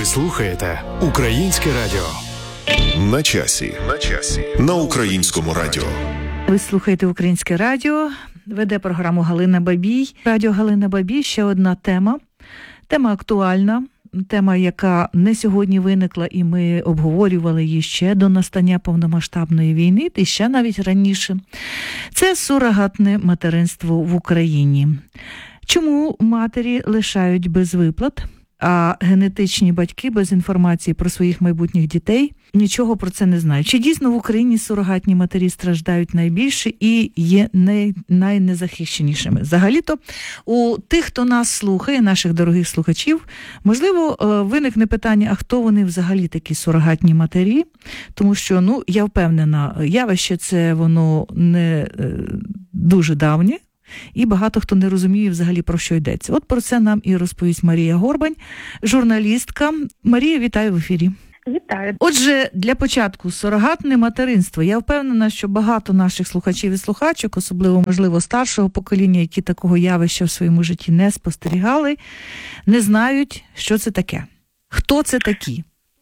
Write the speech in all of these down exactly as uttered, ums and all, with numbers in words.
слухаєте Українське радіо. На часі. На часі. На Українському радіо. Ви слухаєте Українське радіо. Веде програму Галина Бабій. Радіо Галина Бабій. Ще одна тема. Тема актуальна. Тема, яка не сьогодні виникла, і ми обговорювали її ще до настання повномасштабної війни, і ще навіть раніше. Це сурогатне материнство в Україні. Чому матері лишають без виплат, а генетичні батьки без інформації про своїх майбутніх дітей нічого про це не знають? Чи дійсно в Україні сурогатні матері страждають найбільше і є най- найнезахищенішими? Взагалі-то у тих, хто нас слухає, наших дорогих слухачів, можливо, виникне питання, а хто вони взагалі такі сурогатні матері? Тому що, ну, я впевнена, явище це воно не дуже давнє. І багато хто не розуміє взагалі, про що йдеться. От про це нам і розповість Марія Горбань, журналістка. Марія, вітаю в ефірі. Вітаю. Отже, для початку, сурогатне материнство. Я впевнена, що багато наших слухачів і слухачок, особливо, можливо, старшого покоління, які такого явища в своєму житті не спостерігали, не знають, що це таке. Хто це такі?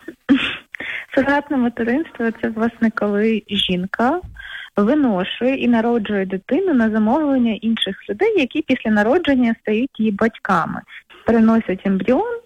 Сурогатне материнство – це, власне, коли жінка виношує і народжує дитину на замовлення інших людей, які після народження стають її батьками. Переносять ембріон,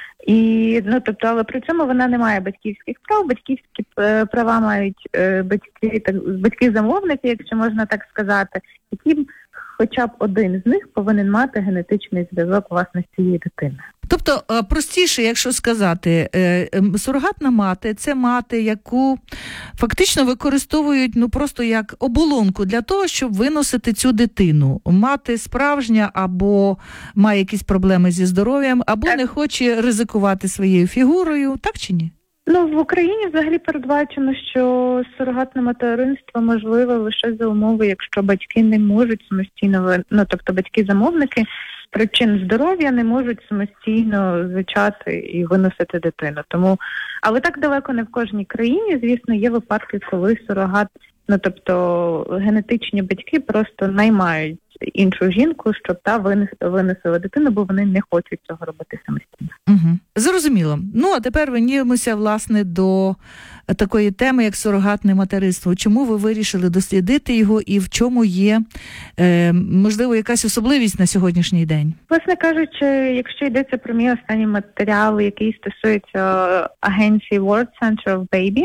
і, ну, тобто, але при цьому вона не має батьківських прав. Батьківські права мають е, батьки, так, батьки-замовники, якщо можна так сказати, які хоча б один з них повинен мати генетичний зв'язок, власне, з цією дитиною. Тобто, простіше, якщо сказати, сурогатна мати – це мати, яку фактично використовують, ну, просто як оболонку для того, щоб виносити цю дитину. Мати справжня або має якісь проблеми зі здоров'ям, або так. не хоче ризикувати своєю фігурою, так чи ні? Ну, в Україні взагалі передбачено, що сурогатне материнство можливе лише за умови, якщо батьки не можуть самостійно, ну, тобто батьки-замовники з причин здоров'я не можуть самостійно зачати і виносити дитину. Тому, але так далеко не в кожній країні, звісно, є випадки, коли сурогат, ну, тобто генетичні батьки просто наймають іншу жінку, щоб та винесла дитину, бо вони не хочуть цього робити самостійно. Угу. Зрозуміло. Ну, а тепер вернімося, власне, до такої теми, як сурогатне материнство. Чому ви вирішили дослідити його і в чому є, е, можливо, якась особливість на сьогоднішній день? Власне кажучи, якщо йдеться про мій останній матеріал, який стосується агенції World Center of Baby,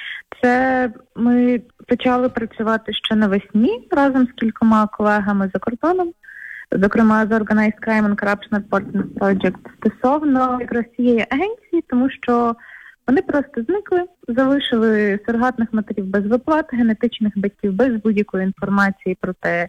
це ми почали працювати ще навесні разом з кількома колегами за кордоном, зокрема з Organized Crime and Corruption Reporting Project, стосовно якраз цієї агенції, тому що вони просто зникли, залишили сурогатних матерів без виплат, генетичних батьків без будь-якої інформації про те,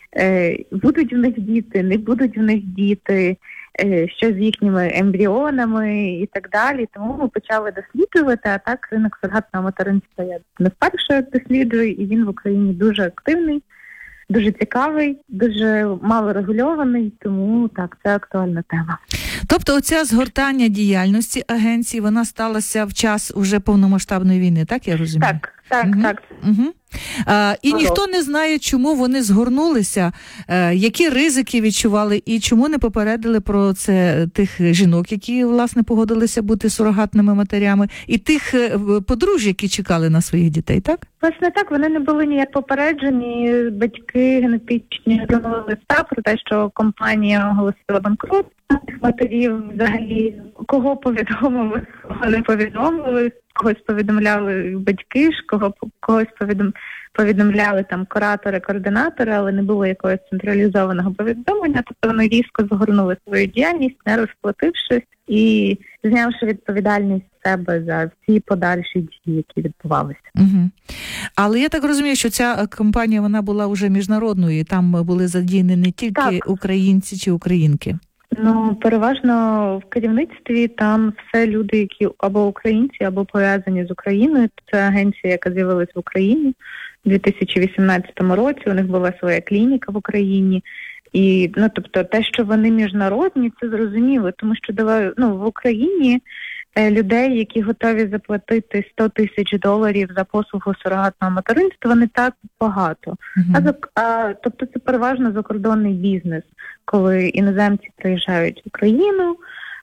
будуть в них діти, не будуть в них діти, що з їхніми ембріонами і так далі. Тому ми почали досліджувати, а так ринок сурогатного материнства я не вперше досліджую, і він в Україні дуже активний, дуже цікавий, дуже мало регульований, тому так, це актуальна тема. Тобто оця згортання діяльності агенції, вона сталася в час уже повномасштабної війни, так я розумію? Так, так, угу. так. Угу. А, і ніхто не знає, чому вони згорнулися, а, які ризики відчували і чому не попередили про це тих жінок, які, власне, погодилися бути сурогатними матерями, і тих подружжя, які чекали на своїх дітей, так? Власне так, вони не були ніяк попереджені, батьки генетичні отримали листа про те, що компанія оголосила банкрут матерів, взагалі, кого повідомили, кого не повідомили, когось повідомляли батьки ж, кого когось повідом, повідомляли там куратори, координатори, але не було якогось централізованого повідомлення, тобто вони різко загорнули свою діяльність, не розплатившись і знявши відповідальність з себе за всі подальші дії, які відбувалися. Угу. Але я так розумію, що ця компанія, вона була вже міжнародною, і там були задіяні не тільки так. українці чи українки. Ну, переважно в керівництві там все люди, які або українці, або пов'язані з Україною. Це агенція, яка з'явилась в Україні у дві тисячі вісімнадцятому році. У них була своя клініка в Україні. І, ну, тобто, те, що вони міжнародні, це зрозуміло, тому що ну, в Україні людей, які готові заплатити сто тисяч доларів за послугу сурогатного материнства, не так багато. Uh-huh. А, а, тобто це переважно закордонний бізнес, коли іноземці приїжджають в Україну,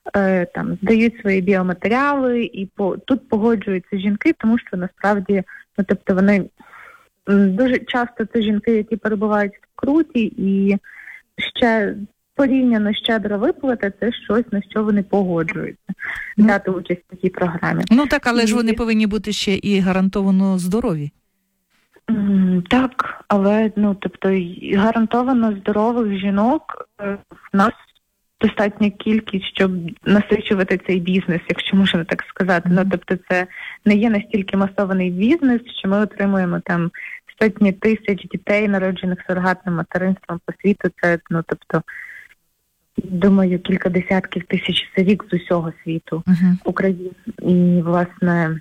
е, там здають свої біоматеріали, і по тут погоджуються жінки, тому що насправді, ну тобто вони м, дуже часто це жінки, які перебувають в круті, і ще порівняно щедра виплата – це щось, на що вони погоджуються, Ну. дати участь в такій програмі. Ну так, але ж І- вони повинні бути ще і гарантовано здорові. М, Так, але ну тобто й гарантовано здорових жінок е, в нас достатня кількість, щоб насичувати цей бізнес, якщо можна так сказати. Мгм. Ну тобто це не є настільки масований бізнес, що ми отримуємо там сотні тисяч дітей, народжених сурогатним материнством по світу. Це ну тобто, думаю, кілька десятків тисяч за рік з усього світу. Угу. України. І, власне,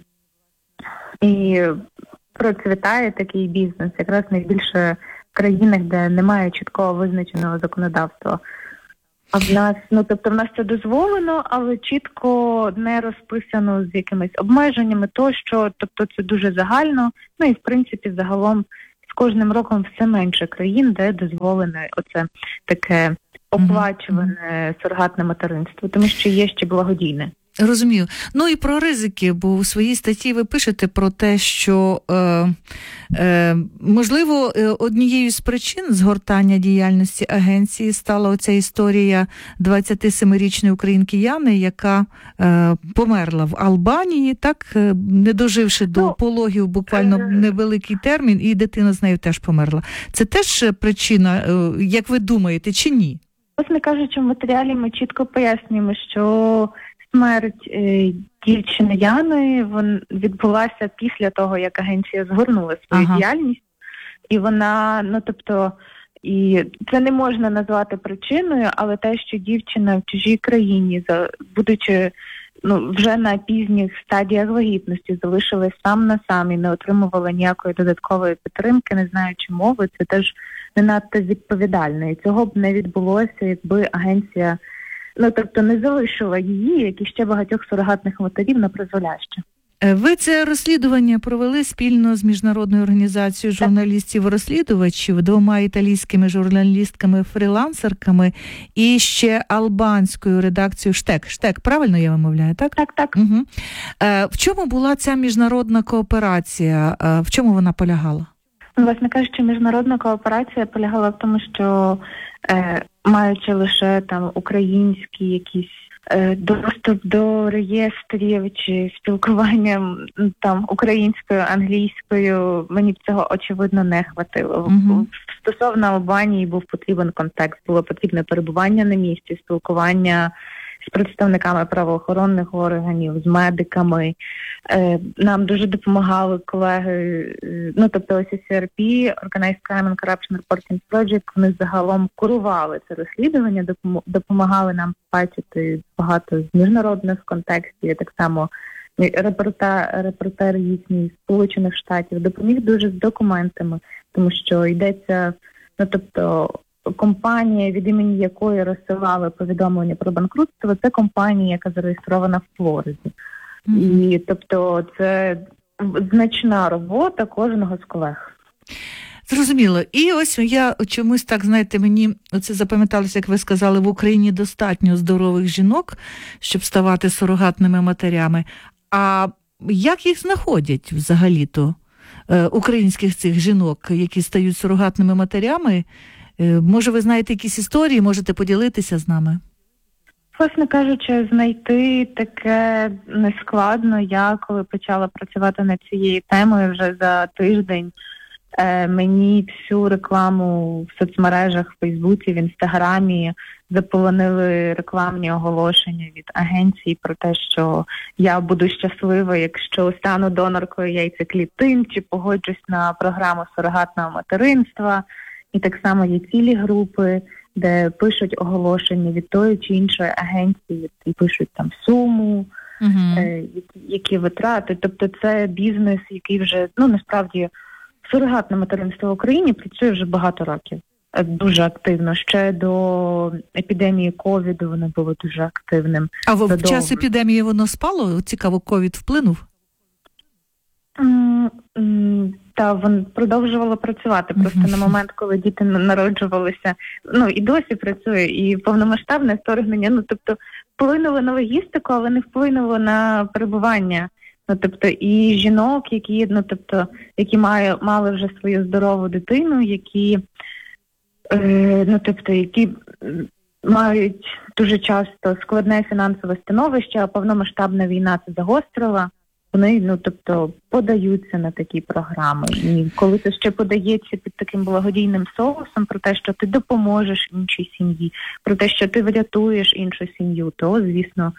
і процвітає такий бізнес якраз найбільше в країнах, де немає чіткого визначеного законодавства. А в нас, ну тобто в нас це дозволено, але чітко не розписано з якимись обмеженнями тощо, тобто це дуже загально. Ну і в принципі загалом з кожним роком все менше країн, де дозволене оце таке оплачуване сурогатне материнство, тому що є ще благодійне. Розумію. Ну і про ризики, бо у своїй статті ви пишете про те, що, е, е, можливо, е, однією з причин згортання діяльності агенції стала оця історія двадцятисемирічної українки Яни, яка е, померла в Албанії, так, е, не доживши до Ну, пологів буквально е, невеликий термін, і дитина з нею теж померла. Це теж причина, е, як ви думаєте, чи ні? Власне кажучи, в матеріалі ми чітко пояснюємо, що смерть е, дівчини Яни вон, відбулася після того, як агенція згорнула свою Ага. діяльність. І вона, ну тобто, і це не можна назвати причиною, але те, що дівчина в чужій країні, за, будучи ну, вже на пізніх стадіях вагітності, залишилась сам на сам і не отримувала ніякої додаткової підтримки, не знаючи мови, це теж не надто відповідально. І цього б не відбулося, якби агенція, ну тобто, не залишила її, як і ще багатьох сурогатних матерів, на призволяще. Е, Ви це розслідування провели спільно з міжнародною організацією журналістів-розслідувачів, двома італійськими журналістками-фрілансерками і ще албанською редакцією «Штек». «Штек», правильно я вимовляю, так? Так, так. Угу. Е, в чому була ця міжнародна кооперація? Е, в чому вона полягала? Власне кажучи, міжнародна кооперація полягала в тому, що е, маючи лише там українські якісь е, доступ до реєстрів чи спілкування м, там українською, англійською, мені б цього очевидно не хватило. Мгм. Стосовно Албанії був потрібен контекст, було потрібне перебування на місці, спілкування з представниками правоохоронних органів, з медиками. Е, Нам дуже допомагали колеги, е, ну тобто о сі сі ар пі, Organized Crime and Corruption Reporting Project, вони загалом курували це розслідування, допомо- допомагали нам бачити багато з міжнародних контекстів, і так само репортер, репортер їхній з Сполучених Штатів допоміг дуже з документами, тому що йдеться, ну тобто, компанія, від імені якої розсилали повідомлення про банкрутство, це компанія, яка зареєстрована в Флориді. І, тобто, це значна робота кожного з колег. Зрозуміло. І ось я чомусь так, знаєте, мені оце запам'яталося, як ви сказали, в Україні достатньо здорових жінок, щоб ставати сурогатними матерями. А як їх знаходять взагалі-то, е, українських цих жінок, які стають сурогатними матерями? Е, може, ви знаєте якісь історії, можете поділитися з нами? Власне кажучи, знайти таке нескладно. Я, коли почала працювати над цією темою, вже за тиждень е, мені всю рекламу в соцмережах, в Фейсбуці, в Інстаграмі заполонили рекламні оголошення від агенції про те, що я буду щаслива, якщо стану доноркою яйцеклітин, чи погоджусь на програму сурогатного материнства. І так само є цілі групи, де пишуть оголошення від тої чи іншої агенції і пишуть там суму, Угу. е, які, які витрати. Тобто це бізнес, який вже, ну насправді, сурогатне материнство в Україні працює вже багато років. Е, Дуже активно. Ще до епідемії ковіду воно було дуже активним. А в, в Задовго. час епідемії воно спало? Цікаво, ковід вплинув? М, м, Та він продовжувало працювати. Просто Мгм. на момент, коли діти народжувалися, ну і досі працює, і повномасштабне вторгнення, ну тобто вплинули на логістику, але не вплинули на перебування. Ну, тобто, і жінок, які, ну, тобто, які має, мали вже свою здорову дитину, які, е, ну, тобто, які мають дуже часто складне фінансове становище, а повномасштабна війна це загострила, вони, ну, тобто, подаються на такі програми. І коли це ще подається під таким благодійним соусом про те, що ти допоможеш іншій сім'ї, про те, що ти врятуєш іншу сім'ю, то, звісно,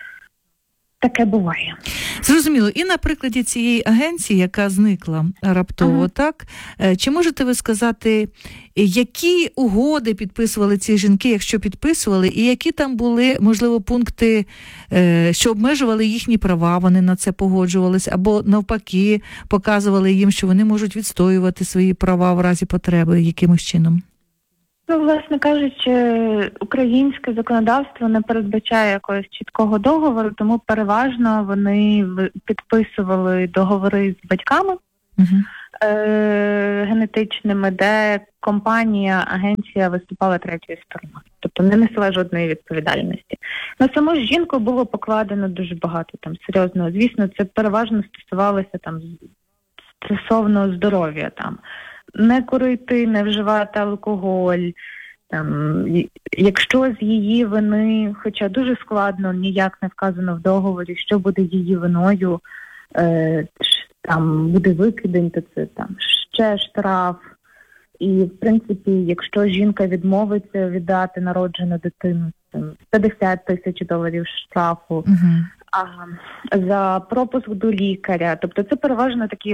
таке буває. Зрозуміло. І на прикладі цієї агенції, яка зникла раптово, ага. так? Чи можете ви сказати, які угоди підписували ці жінки, якщо підписували, і які там були, можливо, пункти, що обмежували їхні права, вони на це погоджувались, або навпаки показували їм, що вони можуть відстоювати свої права в разі потреби якимось чином? Ну, власне кажучи, українське законодавство не передбачає якогось чіткого договору, тому переважно вони підписували договори з батьками uh-huh. е- генетичними, де компанія, агенція виступала третьою стороною. Тобто не несла жодної відповідальності. На саму жінку було покладено дуже багато там серйозного. Звісно, це переважно стосувалося там стосовно здоров'я там. Не курити, не вживати алкоголь. Там, якщо з її вини, хоча дуже складно, ніяк не вказано в договорі, що буде її виною, е, там буде викидень, то це там ще штраф. І, в принципі, якщо жінка відмовиться віддати народжену дитину, там, п'ятдесят тисяч доларів штрафу, uh-huh. а, за пропуск до лікаря. Тобто це переважно такі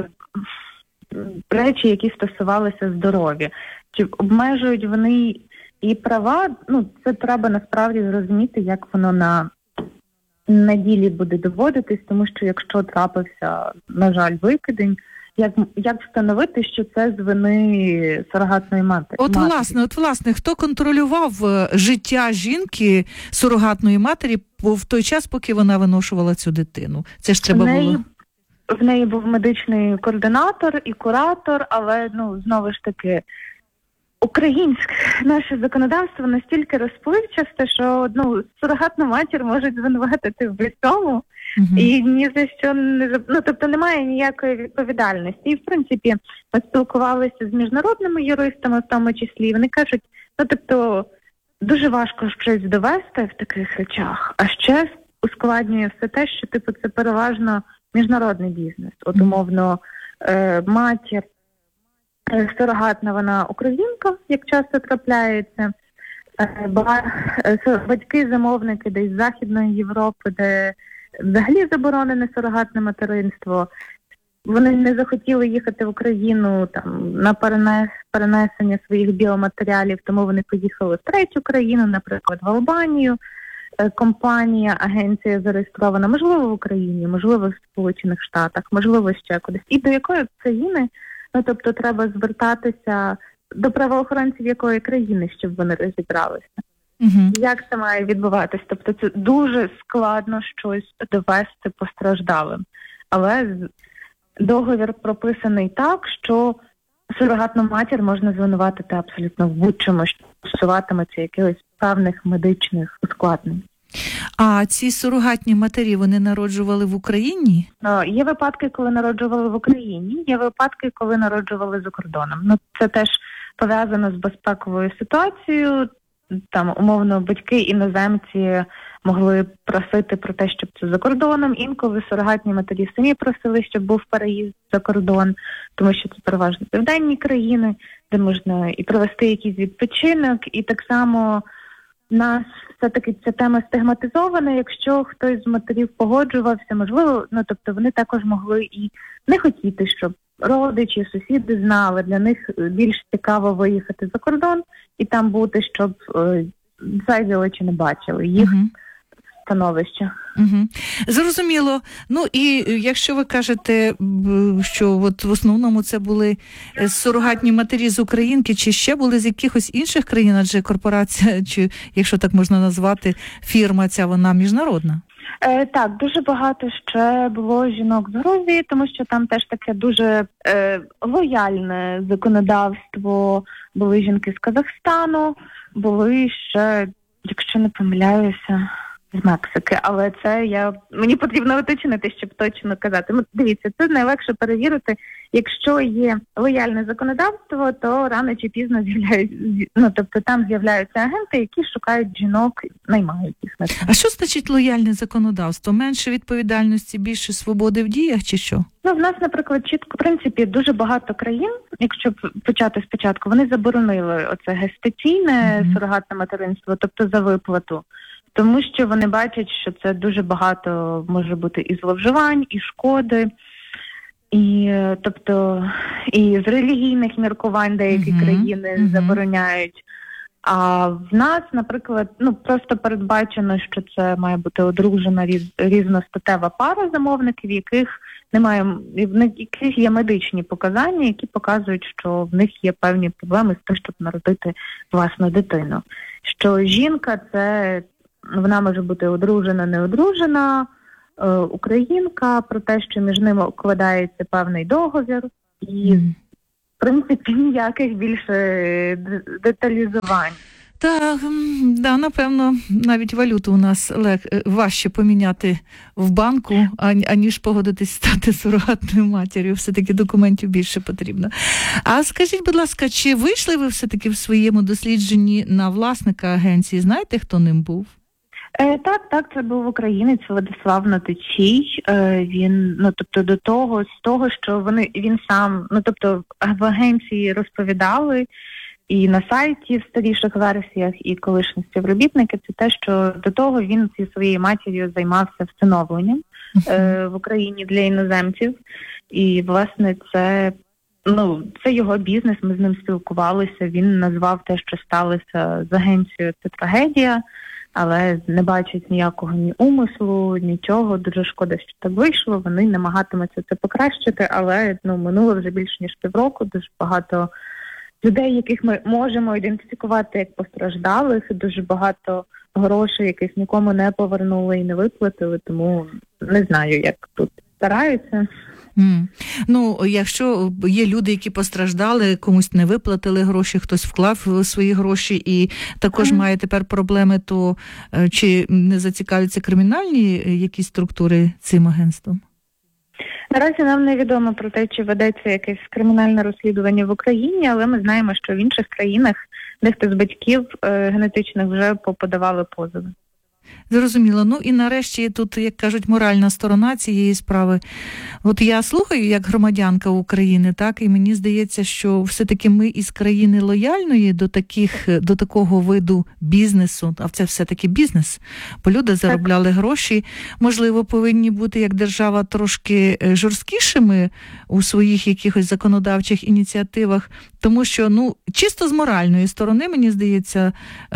речі, які стосувалися здоров'я. Чи обмежують вони і права? Ну, це треба насправді зрозуміти, як воно на, на ділі буде доводитись, тому що якщо трапився, на жаль, викидень, як, як встановити, що це з вини сурогатної матері? От, власне, от, власне, хто контролював життя жінки сурогатної матері в той час, поки вона виношувала цю дитину? Це ж треба неї... було... В неї був медичний координатор і куратор, але, ну, знову ж таки, українське наше законодавство настільки розпливчасте, що, ну, сурогатну матір можуть звинуватити в цьому, uh-huh. і ні за що не, ну, тобто немає ніякої відповідальності. І, в принципі, ми спілкувалися з міжнародними юристами, в тому числі, і вони кажуть, ну, тобто, дуже важко щось довести в таких речах, а ще ускладнює все те, що, типу, це переважно міжнародний бізнес. От, умовно, е, матір е, сурогатна, вона українка, як часто трапляється. Е, ба, е, батьки-замовники десь з Західної Європи, де взагалі заборонене сурогатне материнство. Вони не захотіли їхати в Україну там, на перенес, перенесення своїх біоматеріалів, тому вони поїхали в третю країну, наприклад, в Албанію. Компанія, агенція зареєстрована, можливо, в Україні, можливо, в Сполучених Штатах, можливо, ще кудись. І до якої країни, ну, тобто, треба звертатися до правоохоронців якої країни, щоб вони розібралися. Угу. Як це має відбуватись? Тобто, це дуже складно щось довести постраждалим. Але договір прописаний так, що сурогатну матір можна звинуватити абсолютно в будь-чому, що стосуватиметься якихось певних медичних ускладнень. А ці сурогатні матері, вони народжували в Україні? Ну, є випадки, коли народжували в Україні, є випадки, коли народжували за кордоном. Ну, це теж пов'язано з безпековою ситуацією. Там, умовно, батьки-іноземці могли просити про те, щоб це за кордоном. Інколи сурогатні матері самі просили, щоб був переїзд за кордон, тому що це переважно південні країни, де можна і провести якийсь відпочинок, і так само в нас все-таки ця тема стигматизована. Якщо хтось з матерів погоджувався, можливо, ну, тобто вони також могли і не хотіти, щоб родичі, сусіди знали, для них більш цікаво виїхати за кордон і там бути, щоб е, зайві чи не бачили їх uh-huh. становище. Угу. Зрозуміло. Ну і якщо ви кажете, що от в основному це були сурогатні матері з Українки, чи ще були з якихось інших країн, адже корпорація, чи, якщо так можна назвати, фірма ця, вона міжнародна? Е, так, дуже багато ще було жінок з Грузії, тому що там теж таке дуже е, лояльне законодавство. Були жінки з Казахстану, були ще, якщо не помиляюся, з Мексики, але це я мені потрібно уточнити, щоб точно казати. Ну, дивіться, це найлегше перевірити. Якщо є лояльне законодавство, то рано чи пізно з'являються, ну тобто там з'являються агенти, які шукають жінок, наймають їх на це. А що значить лояльне законодавство? Менше відповідальності, більше свободи в діях чи що? Ну, в нас, наприклад, чітко, в принципі, дуже багато країн, якщо почати спочатку, вони заборонили оце гестаційне mm-hmm. сурогатне материнство, тобто за виплату. Тому що вони бачать, що це дуже багато може бути і зловживань, і шкоди, і тобто і з релігійних міркувань деякі mm-hmm. країни mm-hmm. забороняють. А в нас, наприклад, ну просто передбачено, що це має бути одружена різ, різностатева пара замовників, яких немає, в яких є медичні показання, які показують, що в них є певні проблеми з тим, щоб народити власну дитину. Що жінка це вона може бути одружена, не одружена, е, українка, про те, що між ними укладається певний договір, і, mm. в принципі, ніяких більше деталізувань. Так, да, напевно, навіть валюту у нас лег, важче поміняти в банку, аніж погодитись стати сурогатною матір'ю. Все-таки документів більше потрібно. А скажіть, будь ласка, чи вийшли ви все-таки в своєму дослідженні на власника агенції? Знаєте, хто ним був? Е, так, так, це був українець Владислав Нотичій. Е, він, ну, тобто, до того, з того, що вони, він сам, ну, тобто, в агенції розповідали, і на сайті в старіших версіях, і колишні співробітники, це те, що до того він зі своєю матір'ю займався всиновленням uh-huh. е, в Україні для іноземців. І, власне, це, ну, це його бізнес, ми з ним спілкувалися, він назвав те, що сталося з агенцією, це трагедія, але не бачать ніякого ні умислу, нічого, дуже шкода, що так вийшло, вони намагатимуться це покращити, але, ну, минуло вже більше ніж півроку, дуже багато людей, яких ми можемо ідентифікувати як постраждалих, дуже багато грошей, яких нікому не повернули і не виплатили, тому не знаю, як тут стараються. Mm. Ну, якщо є люди, які постраждали, комусь не виплатили гроші, хтось вклав свої гроші і також mm. має тепер проблеми, то чи не зацікавляться кримінальні якісь структури цим агентством? Наразі нам невідомо про те, чи ведеться якесь кримінальне розслідування в Україні, але ми знаємо, що в інших країнах дехто з батьків е, генетичних вже поподавали позови. Зрозуміло. Ну і нарешті тут, як кажуть, моральна сторона цієї справи. От я слухаю як громадянка України, так, і мені здається, що все-таки ми із країни лояльної до таких, до такого виду бізнесу, а це все-таки бізнес, бо люди заробляли гроші, можливо, повинні бути як держава трошки жорсткішими у своїх якихось законодавчих ініціативах, тому що, ну, чисто з моральної сторони, мені здається,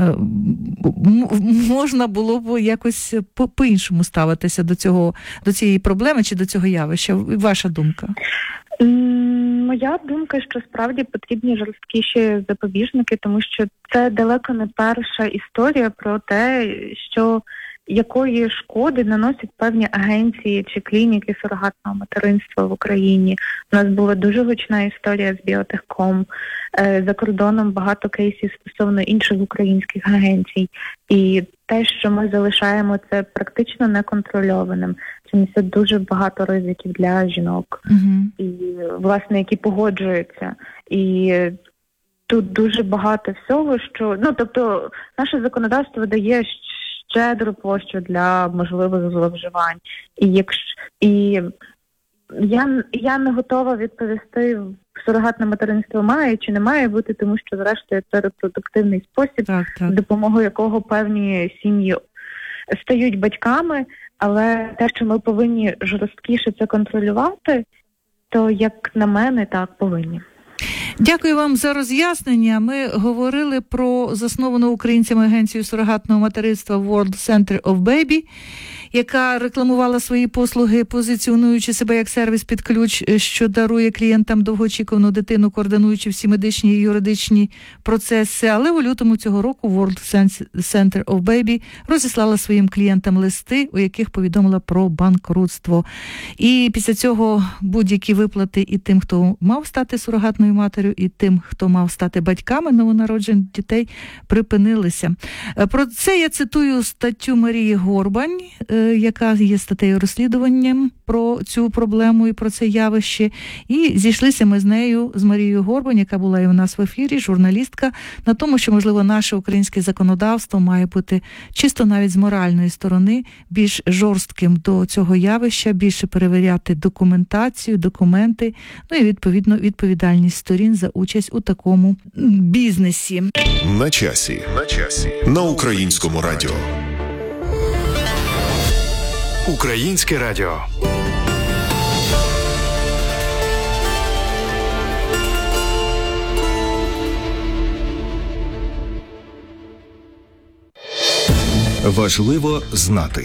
можна було б якось по-іншому ставитися до цього, до цієї проблеми чи до цього явища. Ваша думка? Моя думка, що справді потрібні жорсткіші запобіжники, тому що це далеко не перша історія про те, що якої шкоди наносять певні агенції чи клініки сурогатного материнства в Україні. У нас була дуже гучна історія з Біотехком. За кордоном багато кейсів стосовно інших українських агенцій. І те, що ми залишаємо це практично неконтрольованим, це несе дуже багато ризиків для жінок, uh-huh. і, власне, які погоджуються. І тут дуже багато всього, що, ну, тобто, наше законодавство дає щедру площу для можливих зловживань. І якщо і я, я не готова відповісти, сурогатне материнство має чи не має бути, тому що, зрештою, це репродуктивний спосіб, так, так. з допомогою якого певні сім'ї стають батьками, але те, що ми повинні жорсткіше це контролювати, то, як на мене, так, повинні. Дякую вам за роз'яснення. Ми говорили про засновану українцями агенцію сурогатного материнства World Center of Baby. яка рекламувала свої послуги, позиціонуючи себе як сервіс під ключ, що дарує клієнтам довгоочікувану дитину, координуючи всі медичні і юридичні процеси. Але у лютому цього року World Center of Baby розіслала своїм клієнтам листи, у яких повідомила про банкрутство. І після цього будь-які виплати і тим, хто мав стати сурогатною матір'ю, і тим, хто мав стати батьками новонароджених дітей, припинилися. Про це я цитую статтю Марії Горбань, яка є статтею розслідуванням про цю проблему і про це явище. І зійшлися ми з нею, з Марією Горбань, яка була і у нас в ефірі, журналістка, на тому, що, можливо, наше українське законодавство має бути чисто навіть з моральної сторони більш жорстким до цього явища, більше перевіряти документацію, документи, ну і, відповідно, відповідальність сторін за участь у такому бізнесі. На часі. На часі. На Українському радіо. Українське радіо. Важливо знати.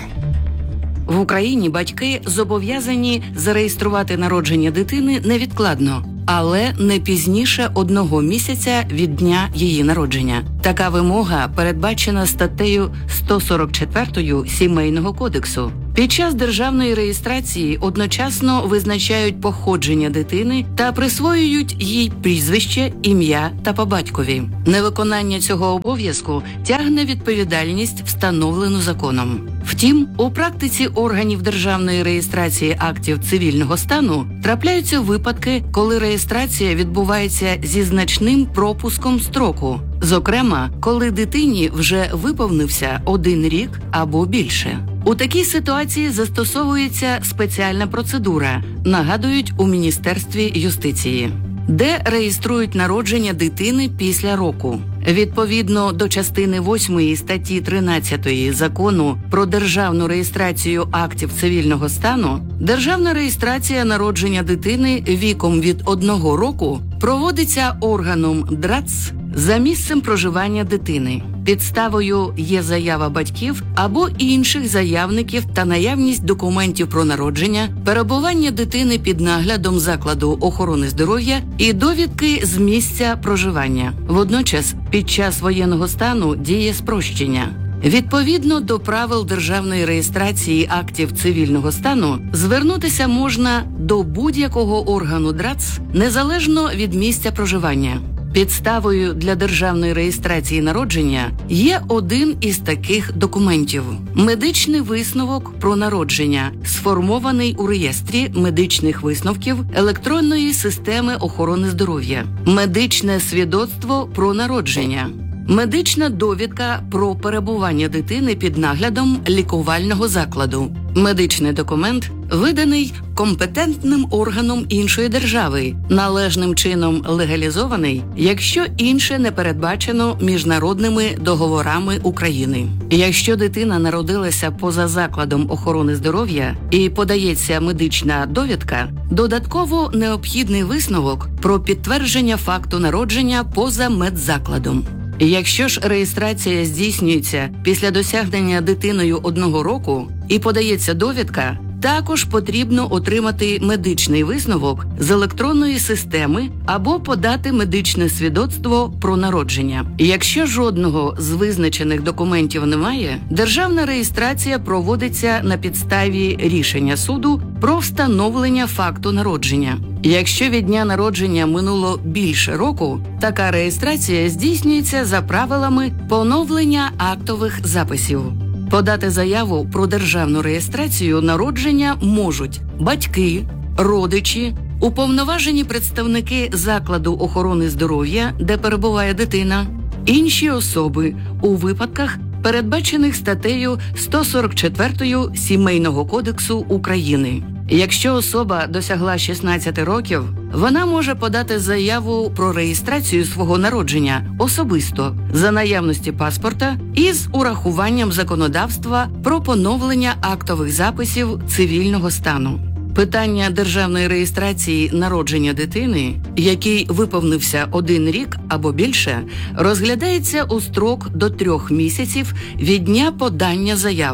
В Україні батьки зобов'язані зареєструвати народження дитини невідкладно, але не пізніше одного місяця від дня її народження. Така вимога передбачена статтею сто сорок четвертою Сімейного кодексу. Під час державної реєстрації одночасно визначають походження дитини та присвоюють їй прізвище, ім'я та по батькові. Невиконання цього обов'язку тягне відповідальність, встановлену законом. Втім, у практиці органів державної реєстрації актів цивільного стану трапляються випадки, коли реєстрація відбувається зі значним пропуском строку. Зокрема, коли дитині вже виповнився один рік або більше. У такій ситуації застосовується спеціальна процедура, нагадують у Міністерстві юстиції, де реєструють народження дитини після року. Відповідно до частини восьмої статті тринадцятої Закону про державну реєстрацію актів цивільного стану, державна реєстрація народження дитини віком від одного року проводиться органом ДРАЦ за місцем проживання дитини. Підставою є заява батьків або інших заявників та наявність документів про народження, перебування дитини під наглядом закладу охорони здоров'я і довідки з місця проживання. Водночас, під час воєнного стану діє спрощення. Відповідно до правил державної реєстрації актів цивільного стану, звернутися можна до будь-якого органу ДРАЦ, незалежно від місця проживання. Підставою для державної реєстрації народження є один із таких документів – медичний висновок про народження, сформований у реєстрі медичних висновків електронної системи охорони здоров'я, медичне свідоцтво про народження, медична довідка про перебування дитини під наглядом лікувального закладу. Медичний документ виданий компетентним органом іншої держави, належним чином легалізований, якщо інше не передбачено міжнародними договорами України. Якщо дитина народилася поза закладом охорони здоров'я і подається медична довідка, додатково необхідний висновок про підтвердження факту народження поза медзакладом. Якщо ж реєстрація здійснюється після досягнення дитиною одного року і подається довідка, також потрібно отримати медичний висновок з електронної системи або подати медичне свідоцтво про народження. Якщо жодного з визначених документів немає, державна реєстрація проводиться на підставі рішення суду про встановлення факту народження. Якщо від дня народження минуло більше року, така реєстрація здійснюється за правилами поновлення актових записів. Подати заяву про державну реєстрацію народження можуть батьки, родичі, уповноважені представники закладу охорони здоров'я, де перебуває дитина, інші особи у випадках, передбачених статтею сто сорок четвертою Сімейного кодексу України. Якщо особа досягла шістнадцяти років, вона може подати заяву про реєстрацію свого народження особисто, за наявності паспорта і з урахуванням законодавства про поновлення актових записів цивільного стану. Питання державної реєстрації народження дитини, який виповнився один рік або більше, розглядається у строк до трьох місяців від дня подання заяви.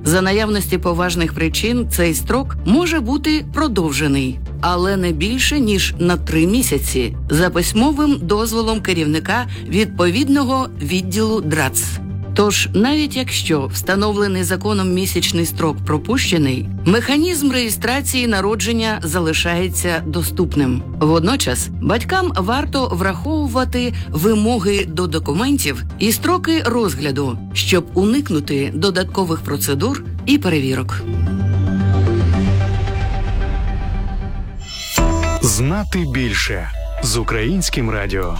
За наявності поважних причин цей строк може бути продовжений, але не більше, ніж на три місяці, за письмовим дозволом керівника відповідного відділу ДРАЦ. Тож, навіть якщо встановлений законом місячний строк пропущений, механізм реєстрації народження залишається доступним. Водночас, батькам варто враховувати вимоги до документів і строки розгляду, щоб уникнути додаткових процедур і перевірок. Знати більше з Українським радіо.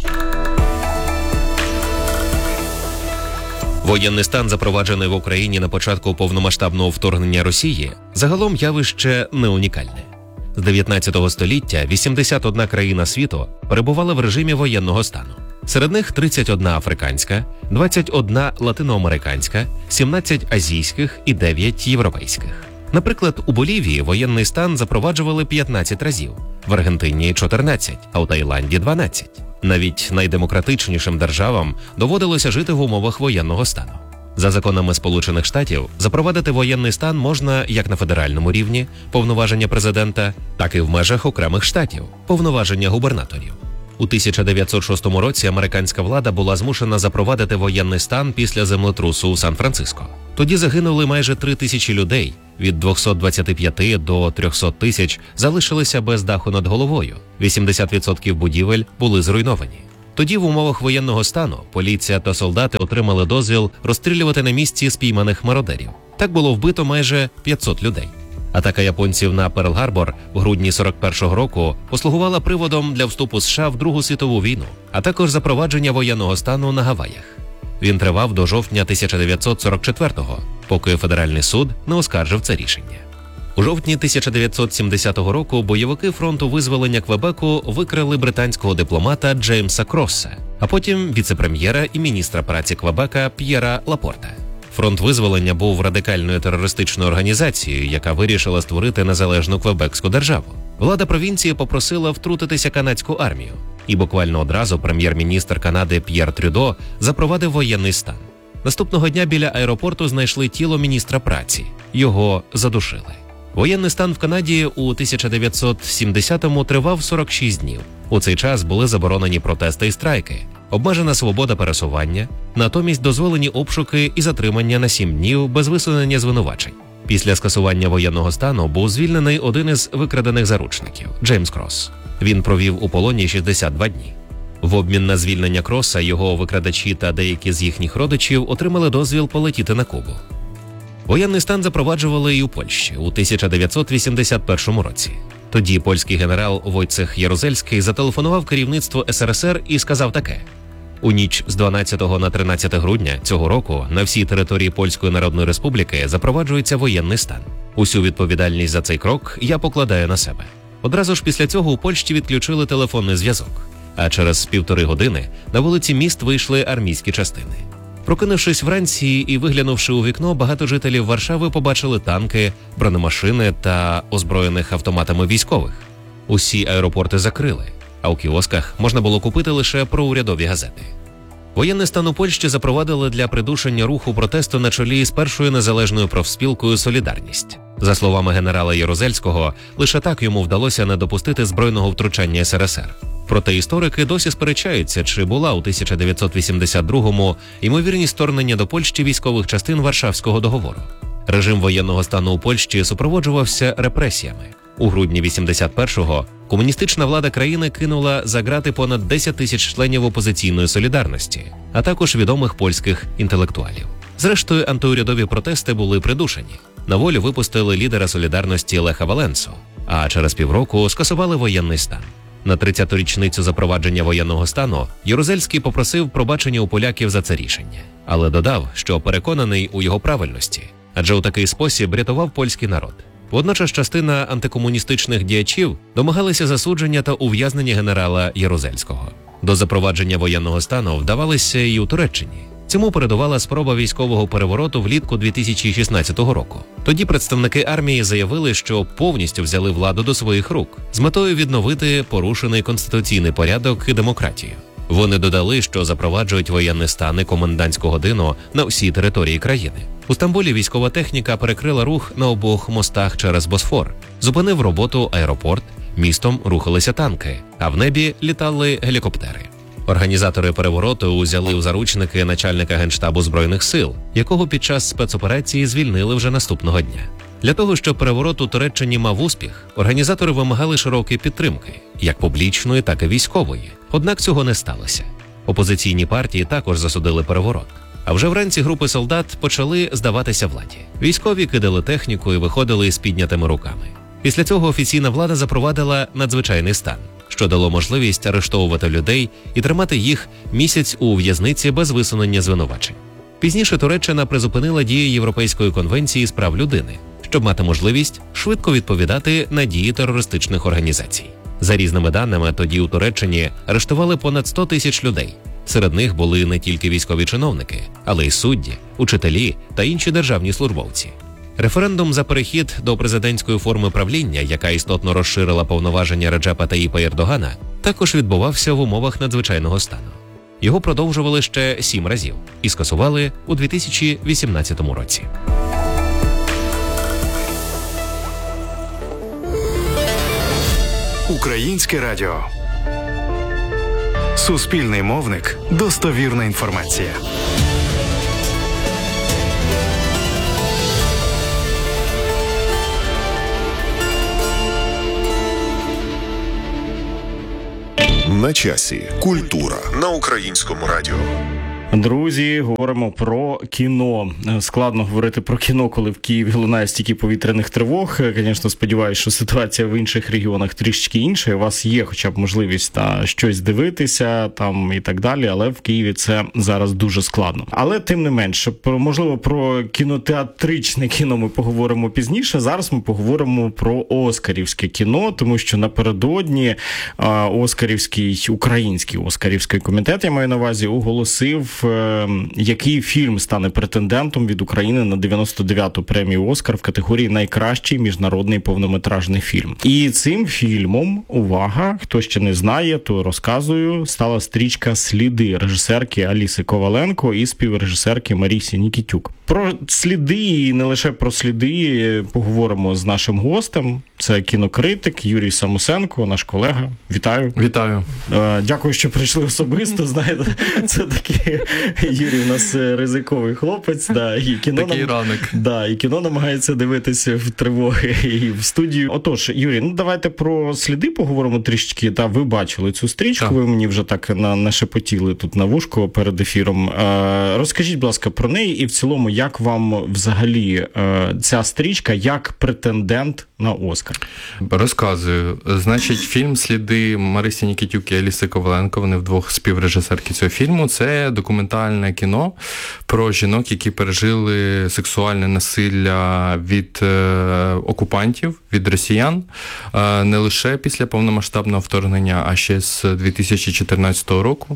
Воєнний стан, запроваджений в Україні на початку повномасштабного вторгнення Росії, загалом явище не унікальне. З дев'ятнадцятого століття вісімдесят одна країна світу перебувала в режимі воєнного стану. Серед них тридцять одна африканська, двадцять одна латиноамериканська, сімнадцять азійських і дев'ять європейських. Наприклад, у Болівії воєнний стан запроваджували п'ятнадцять разів, в Аргентині – чотирнадцять, а у Таїланді – дванадцять. Навіть найдемократичнішим державам доводилося жити в умовах воєнного стану. За законами Сполучених Штатів, запровадити воєнний стан можна як на федеральному рівні – повноваження президента, так і в межах окремих штатів – повноваження губернаторів. У тисяча дев'ятсот шостому році американська влада була змушена запровадити воєнний стан після землетрусу у Сан-Франциско. Тоді загинули майже три тисячі людей, від двохсот двадцяти п'яти до трьохсот тисяч залишилися без даху над головою, вісімдесят відсотків будівель були зруйновані. Тоді в умовах воєнного стану поліція та солдати отримали дозвіл розстрілювати на місці спійманих мародерів. Так було вбито майже п'ятсот людей. Атака японців на Перл-Гарбор в грудні сорок першого року послугувала приводом для вступу США в Другу світову війну, а також запровадження воєнного стану на Гаваях. Він тривав до жовтня тисяча дев'ятсот сорок четвертого, поки федеральний суд не оскаржив це рішення. У жовтні тисяча дев'ятсот сімдесятого року бойовики фронту визволення Квебеку викрили британського дипломата Джеймса Кросса, а потім віце-прем'єра і міністра праці Квебека П'єра Лапорта. Фронт визволення був радикальною терористичною організацією, яка вирішила створити незалежну квебекську державу. Влада провінції попросила втрутитися канадську армію, і буквально одразу прем'єр-міністр Канади П'єр Трюдо запровадив воєнний стан. Наступного дня біля аеропорту знайшли тіло міністра праці. Його задушили. Воєнний стан в Канаді у тисяча дев'ятсот сімдесятому тривав сорок шість днів. У цей час були заборонені протести і страйки, обмежена свобода пересування, натомість дозволені обшуки і затримання на сім днів без висунення звинувачень. Після скасування воєнного стану був звільнений один із викрадених заручників – Джеймс Крос. Він провів у полоні шістдесят два дні. В обмін на звільнення Кроса його викрадачі та деякі з їхніх родичів отримали дозвіл полетіти на Кубу. Воєнний стан запроваджували і у Польщі у тисяча дев'ятсот вісімдесят першому році. Тоді польський генерал Войцех Ярузельський зателефонував керівництву ес ер ес ер і сказав таке: «У ніч з дванадцятого на тринадцяте грудня цього року на всій території Польської Народної Республіки запроваджується воєнний стан. Усю відповідальність за цей крок я покладаю на себе». Одразу ж після цього у Польщі відключили телефонний зв'язок, а через півтори години на вулиці міст вийшли армійські частини. Прокинувшись вранці і виглянувши у вікно, багато жителів Варшави побачили танки, бронемашини та озброєних автоматами військових. Усі аеропорти закрили, а у кіосках можна було купити лише проурядові газети. Воєнний стан у Польщі запровадили для придушення руху протесту на чолі з першою незалежною профспілкою «Солідарність». За словами генерала Ярузельського, лише так йому вдалося не допустити збройного втручання ес ер ес ер. Проте історики досі сперечаються, чи була у тисяча дев'ятсот вісімдесят другому ймовірність вторгнення до Польщі військових частин Варшавського договору. Режим воєнного стану у Польщі супроводжувався репресіями. У грудні вісімдесят першого комуністична влада країни кинула за ґрати понад десять тисяч членів опозиційної солідарності, а також відомих польських інтелектуалів. Зрештою, антиурядові протести були придушені. На волю випустили лідера солідарності Леха Валенсу, а через півроку скасували воєнний стан. На тридцяту річницю запровадження воєнного стану Ярузельський попросив пробачення у поляків за це рішення, але додав, що переконаний у його правильності, адже у такий спосіб рятував польський народ. Водночас частина антикомуністичних діячів домагалися засудження та ув'язнення генерала Ярузельського. До запровадження воєнного стану вдавалися і у Туреччині. Цьому передувала спроба військового перевороту влітку дві тисячі шістнадцятого року. Тоді представники армії заявили, що повністю взяли владу до своїх рук з метою відновити порушений конституційний порядок і демократію. Вони додали, що запроваджують воєнний стан і комендантську годину на всій території країни. У Стамбулі військова техніка перекрила рух на обох мостах через Босфор, зупинив роботу аеропорт, містом рухалися танки, а в небі літали гелікоптери. Організатори перевороту узяли у заручники начальника Генштабу Збройних сил, якого під час спецоперації звільнили вже наступного дня. Для того, щоб переворот у Туреччині мав успіх, організатори вимагали широкої підтримки, як публічної, так і військової. Однак цього не сталося. Опозиційні партії також засудили переворот. А вже вранці групи солдат почали здаватися владі. Військові кидали техніку і виходили із піднятими руками. Після цього офіційна влада запровадила надзвичайний стан, що дало можливість арештовувати людей і тримати їх місяць у в'язниці без висунення звинувачень. Пізніше Туреччина призупинила дії Європейської конвенції з прав людини, щоб мати можливість швидко відповідати на дії терористичних організацій. За різними даними, тоді у Туреччині арештували понад сто тисяч людей. Серед них були не тільки військові чиновники, але й судді, учителі та інші державні службовці. Референдум за перехід до президентської форми правління, яка істотно розширила повноваження Реджепа Таїпа Ердогана, також відбувався в умовах надзвичайного стану. Його продовжували ще сім разів і скасували у дві тисячі вісімнадцятому році. Українське радіо. Суспільний мовник. Достовірна інформація. На часі. Культура на Українському радіо. Друзі, говоримо про кіно. Складно говорити про кіно, коли в Києві лунає стільки повітряних тривог. Звісно, сподіваюся, що ситуація в інших регіонах трішки інша. У вас є хоча б можливість та щось дивитися там і так далі, але в Києві це зараз дуже складно. Але тим не менше, можливо, про кінотеатричне кіно ми поговоримо пізніше. Зараз ми поговоримо про оскарівське кіно, тому що напередодні Оскарівський, український Оскарівський комітет, я маю на увазі, оголосив, який фільм стане претендентом від України на дев'яносто дев'яту премію «Оскар» в категорії «Найкращий міжнародний повнометражний фільм». І цим фільмом, увага, хто ще не знає, то розказую, стала стрічка «Сліди» режисерки Аліси Коваленко і співрежисерки Марісі Нікітюк. Про сліди і не лише про сліди поговоримо з нашим гостем. Це кінокритик Юрій Самусенко, наш колега. Вітаю. Вітаю. Дякую, що прийшли особисто. Знаєте, це такий Юрій у нас ризиковий хлопець. Да, і кіно такий нам... ранок. Да, і кіно намагається дивитися в тривоги і в студію. Отож, Юрій, ну давайте про сліди поговоримо трішечки. Та ви бачили цю стрічку, так. Ви мені вже так на, нашепотіли тут на вушко перед ефіром. Розкажіть, будь ласка, про неї і в цілому, як вам взагалі ця стрічка як претендент на Оскар? Розказую. Значить, фільм «Сліди» Марисі Нікітюк і Аліси Коваленко, вони вдвох співрежисерки цього фільму. Це документальне кіно про жінок, які пережили сексуальне насилля від е, окупантів, від росіян, е, не лише після повномасштабного вторгнення, а ще з дві тисячі чотирнадцятого року.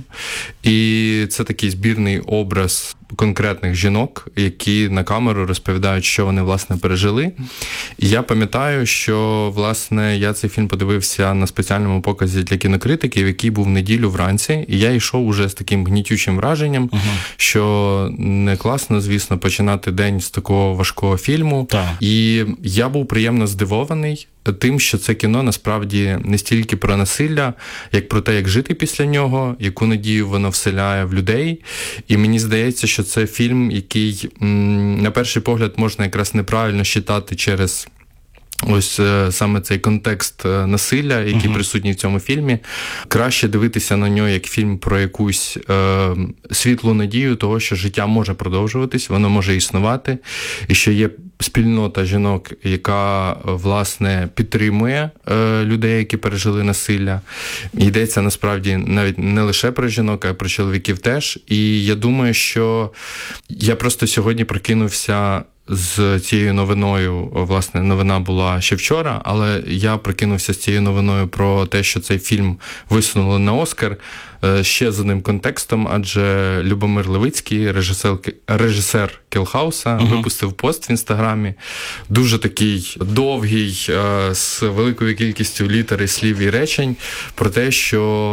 І це такий збірний образ конкретних жінок, які на камеру розповідають, що вони, власне, пережили. І я пам'ятаю, що, власне, я цей фільм подивився на спеціальному показі для кінокритиків, який був в неділю вранці, і я йшов уже з таким гнітючим враженням, uh-huh. що не класно, звісно, починати день з такого важкого фільму. Uh-huh. І я був приємно здивований тим, що це кіно насправді не стільки про насилля, як про те, як жити після нього, яку надію воно вселяє в людей. І мені здається, що це фільм, який, на перший погляд, можна якраз неправильно читати через ось саме цей контекст насилля, який uh-huh. присутній в цьому фільмі. Краще дивитися на нього як фільм про якусь е, світлу надію того, що життя може продовжуватись, воно може існувати, і що є спільнота жінок, яка, власне, підтримує е, людей, які пережили насилля. І йдеться, насправді, навіть не лише про жінок, а й про чоловіків теж. І я думаю, що я просто сьогодні прокинувся з цією новиною, власне, новина була ще вчора, але я прокинувся з цією новиною про те, що цей фільм висунули на Оскар, ще з одним контекстом, адже Любомир Левицький, режисер, режисер Кілхауса, uh-huh. випустив пост в Інстаграмі, дуже такий довгий, з великою кількістю літер і слів і речень, про те, що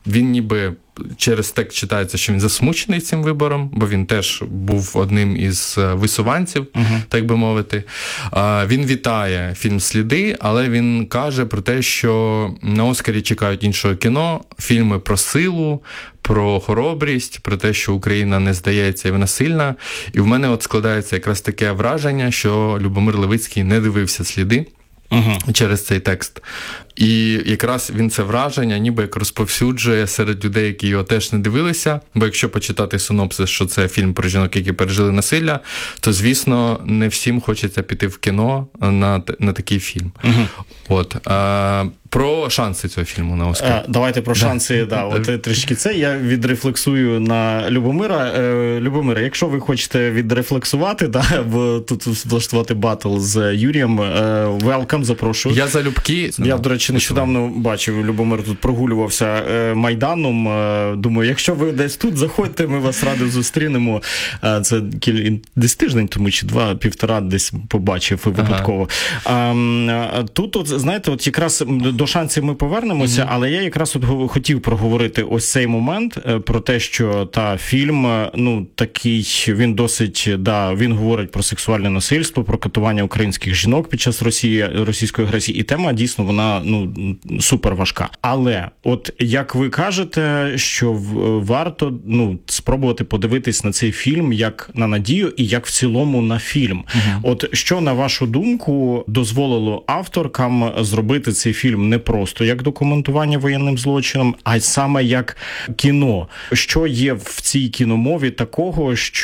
він ніби через текст читається, що він засмучений цим вибором, бо він теж був одним із висуванців, uh-huh. так би мовити. Він вітає фільм «Сліди», але він каже про те, що на Оскарі чекають іншого кіно, фільми про силу, про хоробрість, про те, що Україна не здається і вона сильна. І в мене от складається якраз таке враження, що Любомир Левицький не дивився «Сліди», Uh-huh. через цей текст. І якраз він це враження ніби як розповсюджує серед людей, які його теж не дивилися, бо якщо почитати синопсис, що це фільм про жінок, які пережили насилля, то, звісно, не всім хочеться піти в кіно на, на такий фільм. Uh-huh. От. А, про шанси цього фільму на Оскар. А, давайте про шанси, да. да, от трішки це. Я відрефлексую на Любомира. Любомира, якщо ви хочете відрефлексувати, да, в, тут влаштувати батл з Юрієм, welcome, запрошую. Я залюбки. Я, до речі, нещодавно бачив, Любомир тут прогулювався Майданом. Думаю, якщо ви десь тут, заходьте, ми вас радо зустрінемо. Це десь тиждень тому, чи два, півтора десь побачив випадково. Ага. Тут, от, знаєте, от якраз до шансів ми повернемося, mm-hmm. але я якраз от хотів проговорити ось цей момент про те, що та фільм, ну, такий, він досить, да, він говорить про сексуальне насильство, про катування українських жінок під час Росії, російської агресії, і тема дійсно, вона, ну, супер важка. Але, от, як ви кажете, що варто, ну, спробувати подивитись на цей фільм як на надію і як в цілому на фільм. Mm-hmm. От, що, на вашу думку, дозволило авторкам зробити цей фільм не просто як документування воєнним злочином, а й саме як кіно? Що є в цій кіномові такого, що